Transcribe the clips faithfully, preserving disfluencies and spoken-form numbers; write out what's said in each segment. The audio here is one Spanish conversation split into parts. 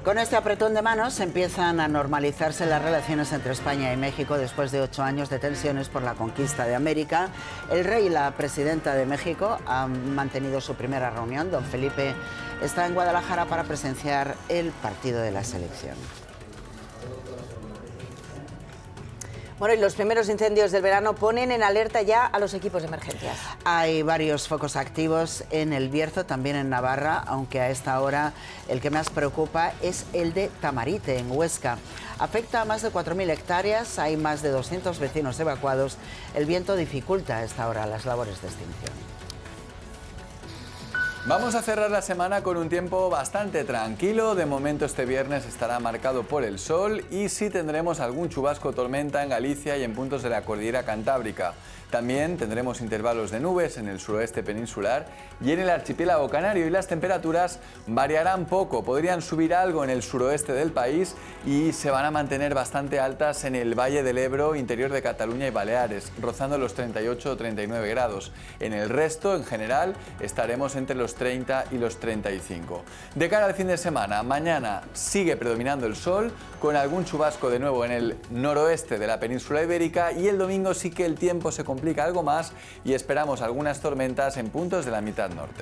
Con este apretón de manos empiezan a normalizarse las relaciones entre España y México después de ocho años de tensiones por la conquista de América. El rey y la presidenta de México han mantenido su primera reunión. Don Felipe está en Guadalajara para presenciar el partido de la selección. Bueno, y los primeros incendios del verano ponen en alerta ya a los equipos de emergencias. Hay varios focos activos en El Bierzo, también en Navarra, aunque a esta hora el que más preocupa es el de Tamarite, en Huesca. Afecta a más de cuatro mil hectáreas, hay más de doscientos vecinos evacuados. El viento dificulta a esta hora las labores de extinción. Vamos a cerrar la semana con un tiempo bastante tranquilo. De momento este viernes estará marcado por el sol y sí tendremos algún chubasco o tormenta en Galicia y en puntos de la cordillera cantábrica. También tendremos intervalos de nubes en el suroeste peninsular y en el archipiélago canario, y las temperaturas variarán poco, podrían subir algo en el suroeste del país y se van a mantener bastante altas en el Valle del Ebro, interior de Cataluña y Baleares, rozando los treinta y ocho o treinta y nueve grados. En el resto, en general, estaremos entre los treinta y los treinta y cinco. De cara al fin de semana, mañana sigue predominando el sol, con algún chubasco de nuevo en el noroeste de la península ibérica, y el domingo sí que el tiempo se complica algo más y esperamos algunas tormentas en puntos de la mitad norte.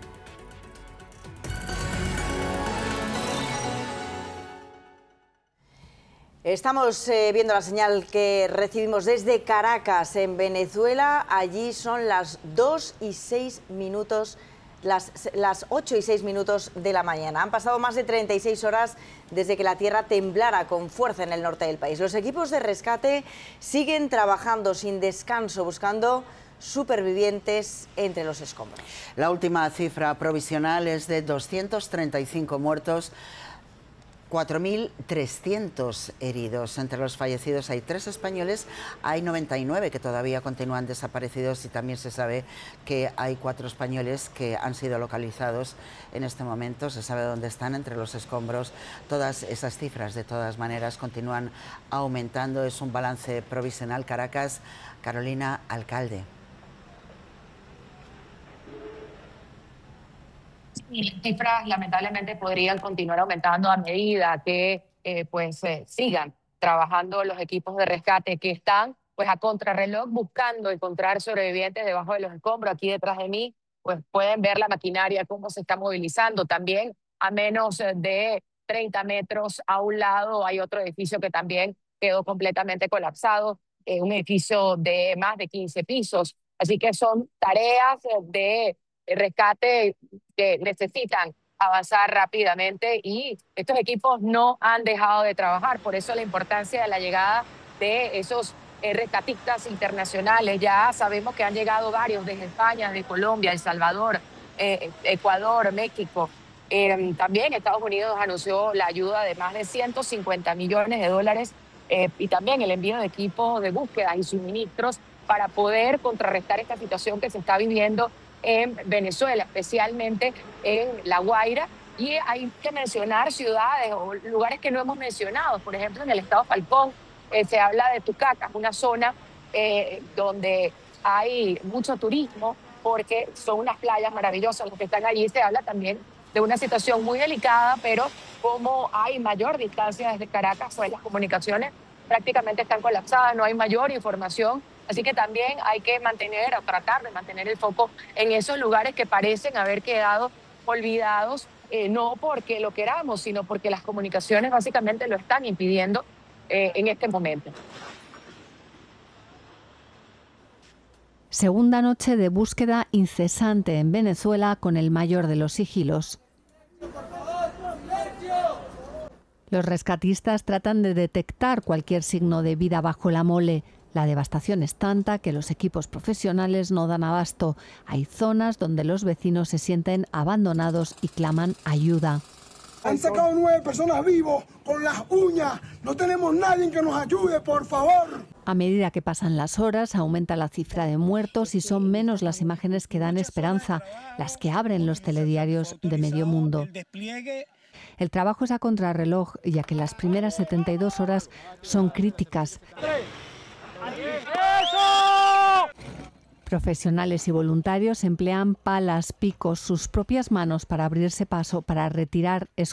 Estamos eh, viendo la señal que recibimos desde Caracas, en Venezuela. Allí son las dos y seis minutos, las, las ocho y seis minutos de la mañana. Han pasado más de treinta y seis horas desde que la tierra temblara con fuerza en el norte del país. Los equipos de rescate siguen trabajando sin descanso, buscando supervivientes entre los escombros. La última cifra provisional es de doscientos treinta y cinco muertos, cuatro mil trescientos heridos. Entre los fallecidos hay tres españoles, hay noventa y nueve que todavía continúan desaparecidos, y también se sabe que hay cuatro españoles que han sido localizados en este momento. Se sabe dónde están, entre los escombros. Todas esas cifras, de todas maneras, continúan aumentando. Es un balance provisional. Caracas, Carolina Alcalde. Y las cifras lamentablemente podrían continuar aumentando a medida que eh, pues eh, sigan trabajando los equipos de rescate que están pues a contrarreloj buscando encontrar sobrevivientes debajo de los escombros. Aquí detrás de mí pues pueden ver la maquinaria cómo se está movilizando. También a menos de treinta metros a un lado hay otro edificio que también quedó completamente colapsado, eh, un edificio de más de quince pisos. Así que son tareas de rescate que necesitan avanzar rápidamente, y estos equipos no han dejado de trabajar. Por eso la importancia de la llegada de esos eh, rescatistas internacionales. Ya sabemos que han llegado varios desde España, de Colombia, El Salvador, eh, Ecuador, México. Eh, también Estados Unidos anunció la ayuda de más de ciento cincuenta millones de dólares eh, y también el envío de equipos de búsqueda y suministros para poder contrarrestar esta situación que se está viviendo en Venezuela, especialmente en La Guaira. Y hay que mencionar ciudades o lugares que no hemos mencionado. Por ejemplo, en el estado Falcón eh, se habla de Tucacas, una zona eh, donde hay mucho turismo porque son unas playas maravillosas los que están allí. Se habla también de una situación muy delicada, pero como hay mayor distancia desde Caracas, pues las comunicaciones prácticamente están colapsadas, no hay mayor información. Así que también hay que mantener o tratar de mantener el foco en esos lugares que parecen haber quedado olvidados, eh, no porque lo queramos, sino porque las comunicaciones básicamente lo están impidiendo eh, en este momento. Segunda noche de búsqueda incesante en Venezuela con el mayor de los sigilos. Los rescatistas tratan de detectar cualquier signo de vida bajo la mole. La devastación es tanta que los equipos profesionales no dan abasto. Hay zonas donde los vecinos se sienten abandonados y claman ayuda. Han sacado nueve personas vivos con las uñas. No tenemos nadie que nos ayude, por favor. A medida que pasan las horas, aumenta la cifra de muertos y son menos las imágenes que dan esperanza, las que abren los telediarios de medio mundo. El trabajo es a contrarreloj, ya que las primeras setenta y dos horas son críticas. Profesionales y voluntarios emplean palas, picos, sus propias manos para abrirse paso, para retirar escombros